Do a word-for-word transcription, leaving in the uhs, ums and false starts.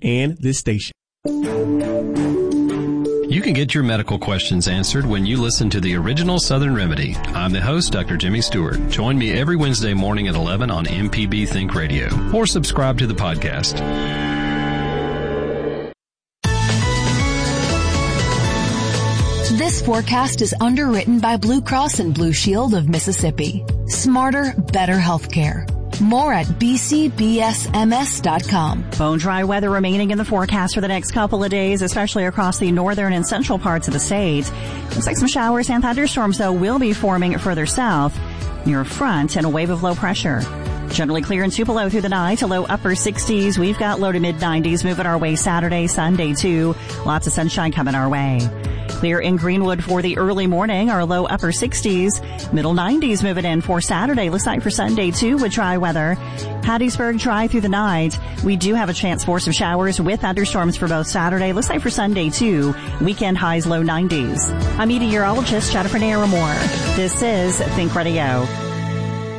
and this station. You can get your medical questions answered when you listen to the original Southern Remedy. I'm the host, Doctor Jimmy Stewart. Join me every Wednesday morning at eleven on M P B Think Radio, or subscribe to the podcast. This forecast is underwritten by Blue Cross and Blue Shield of Mississippi. Smarter, better healthcare. More at b c b s m s dot com. Bone dry weather remaining in the forecast for the next couple of days, especially across the northern and central parts of the state. Looks like some showers and thunderstorms, though, will be forming further south near a front and a wave of low pressure. Generally clear in Tupelo through the night to low upper sixties. We've got low to mid nineties moving our way Saturday, Sunday, too. Lots of sunshine coming our way. Clear in Greenwood for the early morning, our low upper sixties. Middle nineties moving in for Saturday. Looks like for Sunday, too, with dry weather. Hattiesburg dry through the night. We do have a chance for some showers with thunderstorms for both Saturday. Looks like for Sunday, too. Weekend highs low nineties. I'm meteorologist Jennifer Naramore. This is Think Radio.